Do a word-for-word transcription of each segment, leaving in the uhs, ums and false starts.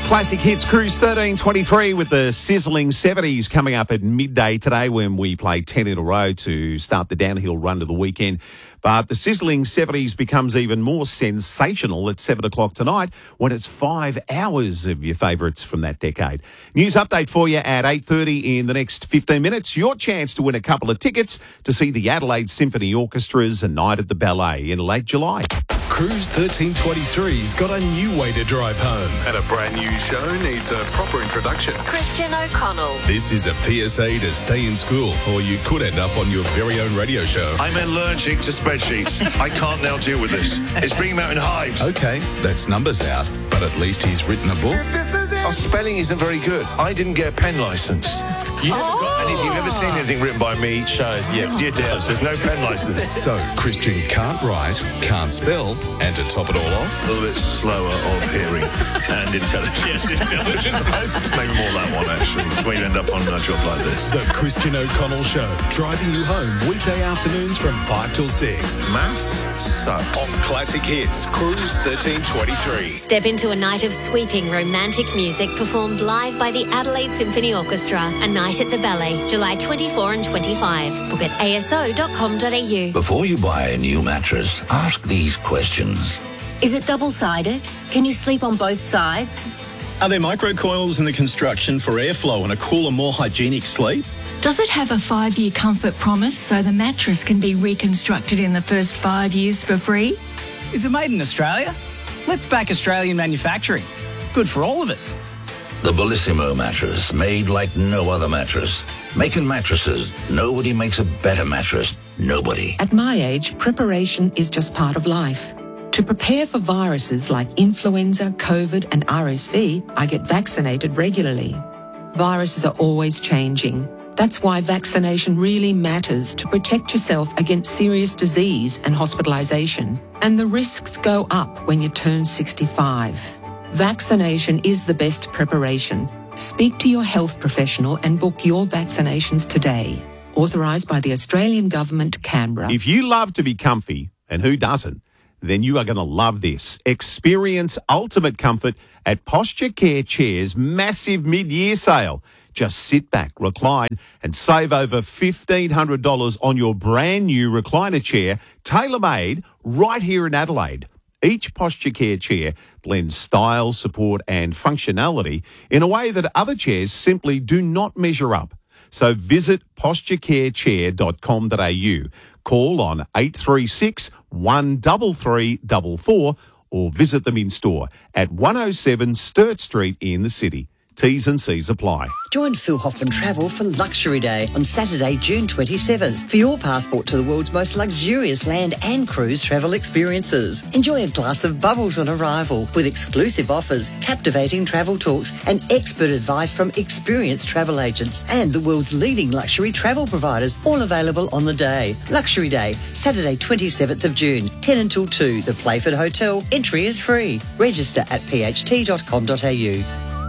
Classic Hits Cruise thirteen twenty-three with the sizzling seventies coming up at midday today when we play ten in a row to start the downhill run to the weekend. But the sizzling seventies becomes even more sensational at seven o'clock tonight when it's five hours of your favourites from that decade. News update for you at eight thirty in the next fifteen minutes. Your chance to win a couple of tickets to see the Adelaide Symphony Orchestra's A Night at the Ballet in late July. Cruise thirteen twenty-three's got a new way to drive home. And a brand new show needs a proper introduction. Christian O'Connell. This is a P S A to stay in school, or you could end up on your very own radio show. I'm allergic to spreadsheets. I can't now deal with this. It's bringing me out in hives. Okay, that's numbers out, but at least he's written a book. Our spelling isn't very good. I didn't get a pen licence. You never got, And if you've ever seen anything written by me, shows, yeah. it does. There's no pen licence. So, Christian can't write, can't spell, and to top it all off, A little bit slower of hearing and intelligence. Yes, intelligence. Maybe more that one, actually. It's where you end up on a job like this. The Christian O'Connell Show, driving you home weekday afternoons from five till six. Maths sucks. On Classic Hits, Cruise thirteen twenty-three. Step into a night of sweeping romantic music performed live by the Adelaide Symphony Orchestra. A Night at the Ballet, July twenty-fourth and twenty-fifth. Book at a s o dot com dot a u. Before you buy a new mattress, ask these questions. Is it double-sided? Can you sleep on both sides? Are there microcoils in the construction for airflow and a cooler, more hygienic sleep? Does it have a five-year comfort promise so the mattress can be reconstructed in the first five years for free? Is it made in Australia? Let's back Australian manufacturing. It's good for all of us. The Bellissimo mattress, made like no other mattress. Making mattresses, nobody makes a better mattress. Nobody. At my age, preparation is just part of life. To prepare for viruses like influenza, COVID and R S V, I get vaccinated regularly. Viruses are always changing. That's why vaccination really matters to protect yourself against serious disease and hospitalisation. And the risks go up when you turn sixty-five. Vaccination is the best preparation. Speak to your health professional and book your vaccinations today. Authorised by the Australian Government, Canberra. If you love to be comfy, and who doesn't, then you are going to love this. Experience ultimate comfort at Posture Care Chair's massive mid-year sale. Just sit back, recline, and save over fifteen hundred dollars on your brand new recliner chair, tailor-made right here in Adelaide. Each Posture Care chair blends style, support and functionality in a way that other chairs simply do not measure up. So visit posture care chair dot com dot a u, call on eight three six, one three three four four or visit them in store at one oh seven Sturt Street in the city. T's and C's apply. Join Phil Hoffman Travel for Luxury Day on Saturday, June twenty-seventh for your passport to the world's most luxurious land and cruise travel experiences. Enjoy a glass of bubbles on arrival with exclusive offers, captivating travel talks and expert advice from experienced travel agents and the world's leading luxury travel providers, all available on the day. Luxury Day, Saturday, twenty-seventh of June, ten until two, the Playford Hotel. Entry is free. Register at p h t dot com dot a u.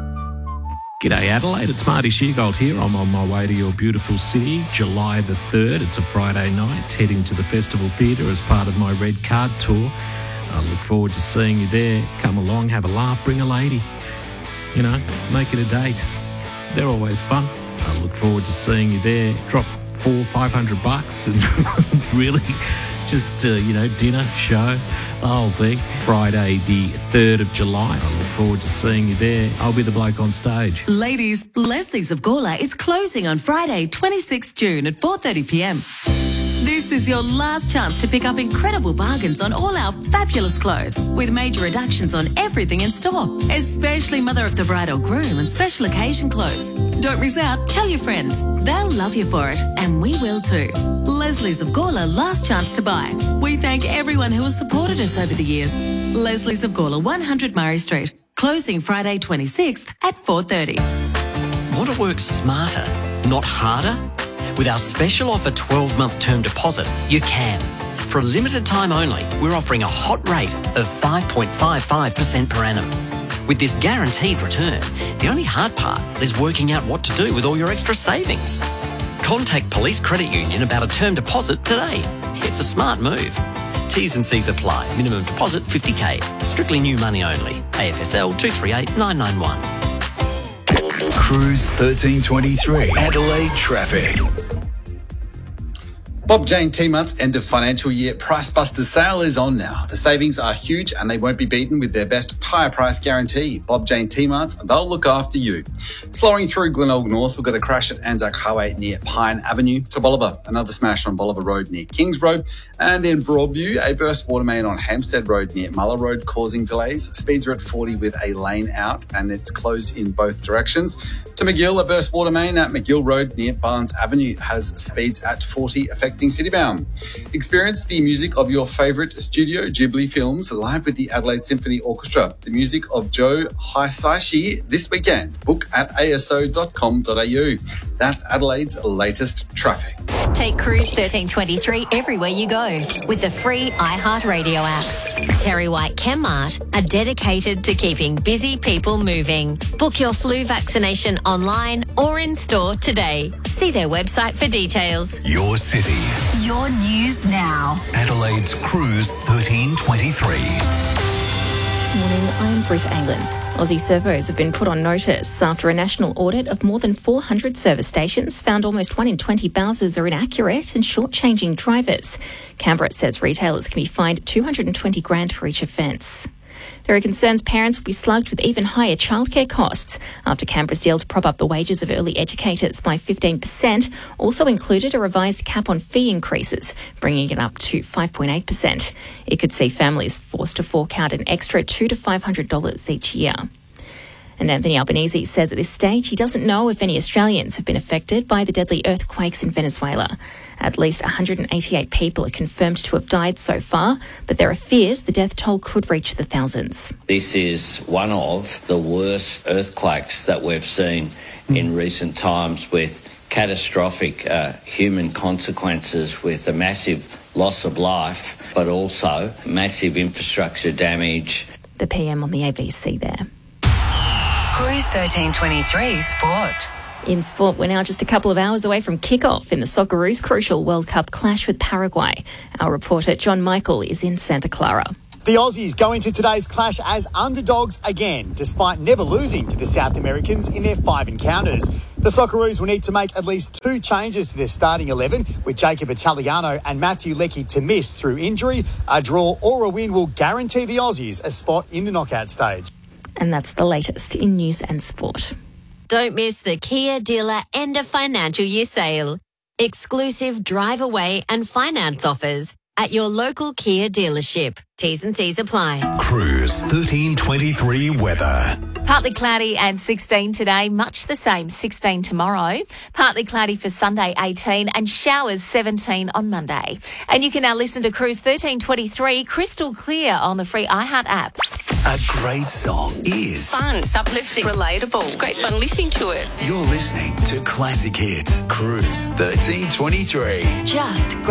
G'day Adelaide, it's Marty Sheargold here. I'm on my way to your beautiful city, July the third. It's a Friday night, heading to the Festival Theatre as part of my Red Card tour. I look forward to seeing you there. Come along, have a laugh, bring a lady. You know, make it a date. They're always fun. I look forward to seeing you there. Drop four, five hundred bucks and really just, uh, you know, dinner, show, the whole thing. Friday the third of July. I look forward to seeing you there. I'll be the bloke on stage. Ladies, Leslie's of Gawler is closing on Friday, twenty-sixth of June at four thirty p m. This is your last chance to pick up incredible bargains on all our fabulous clothes with major reductions on everything in store, especially mother of the bride or groom and special occasion clothes. Don't miss out. Tell your friends. They'll love you for it, and we will too. Leslie's of Gawler, last chance to buy. We thank everyone who has supported us over the years. Leslie's of Gawler, one hundred Murray Street. Closing Friday twenty-sixth at four thirty. Want to work smarter, not harder? With our special offer twelve-month term deposit, you can. For a limited time only, we're offering a hot rate of five point five five percent per annum. With this guaranteed return, the only hard part is working out what to do with all your extra savings. Contact Police Credit Union about a term deposit today. It's a smart move. T's and C's apply. Minimum deposit fifty K. Strictly new money only. A F S L two three eight nine nine one. Cruise thirteen twenty-three. Adelaide traffic. Bob Jane T-Mart's end of financial year Price Busters sale is on now. The savings are huge and they won't be beaten with their best tyre price guarantee. Bob Jane T-Mart's, they'll look after you. Slowing through Glenelg North, we've got a crash at Anzac Highway near Pine Avenue to Bolivar. Another smash on Bolivar Road near Kings Road. And in Broadview, a burst water main on Hampstead Road near Muller Road causing delays. Speeds are at forty with a lane out and it's closed in both directions. To McGill, a burst water main at McGill Road near Barnes Avenue has speeds at forty affecting Citybound. Experience the music of your favourite Studio Ghibli films live with the Adelaide Symphony Orchestra. The music of Joe Hisaishi this weekend. Book at a s o dot com dot a u. That's Adelaide's latest traffic. Take Cruise thirteen twenty-three everywhere you go with the free iHeartRadio app. Terry White Chemmart are dedicated to keeping busy people moving. Book your flu vaccination online or in store today. See their website for details. Your city. Your news now. Adelaide's Cruise thirteen twenty-three. Morning, I'm Britt Anglin. Aussie servos have been put on notice after a national audit of more than four hundred service stations found almost one in twenty Bowsers are inaccurate and shortchanging drivers. Canberra says retailers can be fined two hundred twenty grand for each offence. There are concerns parents will be slugged with even higher childcare costs after Canberra's deal to prop up the wages of early educators by fifteen percent also included a revised cap on fee increases, bringing it up to five point eight percent. It could see families forced to fork out an extra two hundred to five hundred dollars each year. And Anthony Albanese says at this stage he doesn't know if any Australians have been affected by the deadly earthquakes in Venezuela. At least one hundred eighty-eight people are confirmed to have died so far, but there are fears the death toll could reach the thousands. This is one of the worst earthquakes that we've seen in recent times, with catastrophic uh, human consequences, with a massive loss of life, but also massive infrastructure damage. The P M on the A B C there. Cruise thirteen twenty-three Sport. In sport, we're now just a couple of hours away from kick-off in the Socceroos' crucial World Cup clash with Paraguay. Our reporter John Michael is in Santa Clara. The Aussies go into today's clash as underdogs again, despite never losing to the South Americans in their five encounters. The Socceroos will need to make at least two changes to their starting eleven, with Jacob Italiano and Matthew Leckie to miss through injury. A draw or a win will guarantee the Aussies a spot in the knockout stage. And that's the latest in news and sport. Don't miss the Kia Dealer End of Financial Year Sale. Exclusive drive away and finance offers at your local Kia dealership. T's and C's apply. Cruise thirteen twenty-three weather. Partly cloudy and sixteen today, much the same, sixteen tomorrow. Partly cloudy for Sunday, eighteen, and showers, seventeen on Monday. And you can now listen to Cruise thirteen twenty-three crystal clear on the free iHeart app. A great song is fun, it's uplifting, relatable. It's great fun listening to it. You're listening to Classic Hits. Cruise thirteen twenty-three. Just